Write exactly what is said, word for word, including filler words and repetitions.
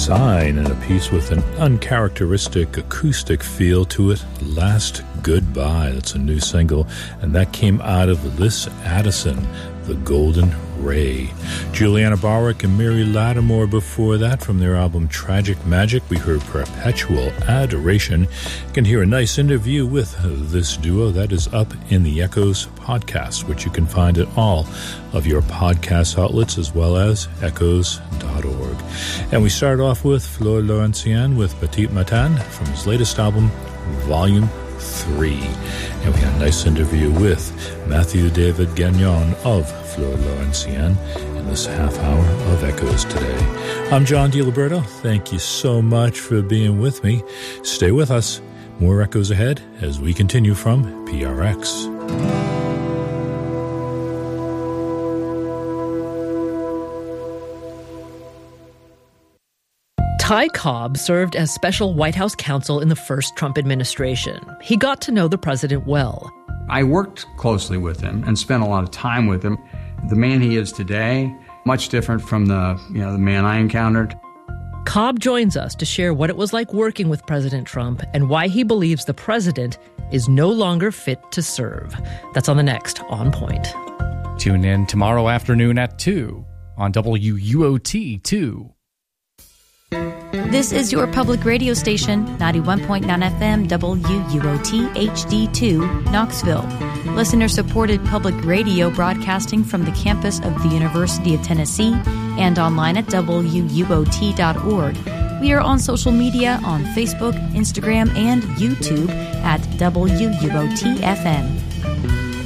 Sign, and a piece with an uncharacteristic acoustic feel to it, Last Goodbye. That's a new single, and that came out of Liz Addison, The Golden Ray. Juliana Barwick and Mary Lattimore before that from their album Tragic Magic. We heard Perpetual Adoration. You can hear a nice interview with this duo that is up in the Echoes podcast, which you can find at all of your podcast outlets as well as echoes dot org. And we start off with Fleur Laurentienne with Petit Matin from his latest album, Volume three. And we had a nice interview with Matthew David Gagnon of Fleur Laurentienne in this half hour of Echoes today. I'm John DiLiberto. Thank you so much for being with me. Stay with us. More Echoes ahead as we continue from P R X. Ty Cobb served as special White House counsel in the first Trump administration. He got to know the president well. I worked closely with him and spent a lot of time with him. The man he is today, much different from the, you know, the man I encountered. Cobb joins us to share what it was like working with President Trump and why he believes the president is no longer fit to serve. That's on the next On Point. Tune in tomorrow afternoon at two on W U O T two. This is your public radio station, ninety-one point nine F M W U O T H D two, Knoxville. Listener-supported public radio broadcasting from the campus of the University of Tennessee and online at W U O T dot org. We are on social media on Facebook, Instagram, and YouTube at W U O T F M.